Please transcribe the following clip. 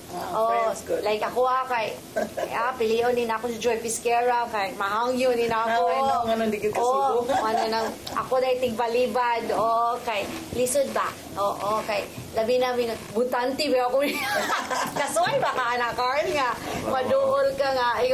Friends, good. Like ako kay pilion din ako si Joy Pisquera kay mahangyo din ako. Nga nandigit ka sibo. Ako dahil tigbalibad. Kay lisod ba? Kay labi namin butanti ba ako. Kasuway ba ka anak Carl nga? Maduol ka nga.